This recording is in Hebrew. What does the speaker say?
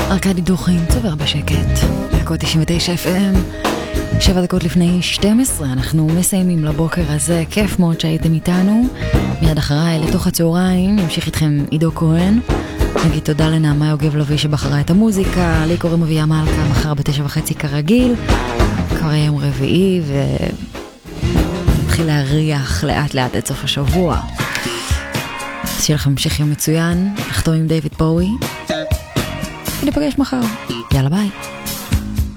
ארקדי דוכין, צובר בשקט, דקות 99 FM, 7 דקות לפני 12, אנחנו מסיימים לבוקר הזה, כיף מאוד שהייתם איתנו, מיד אחריי לתוך הצהריים, ימשיך איתכם עידו כהן, נגיד תודה לנעמה יוגב לוי שבחרה את המוזיקה, לי קוראים אביה מלכה, מחר ב9:30 כרגיל, כבר יום רביעי, ונתחיל להריח לאט לאט עד סוף השבוע. אז שיהיה לכם המשך יום מצוין, נחתום עם דיוויד בואי, וניפגש מחר. יאללה ביי.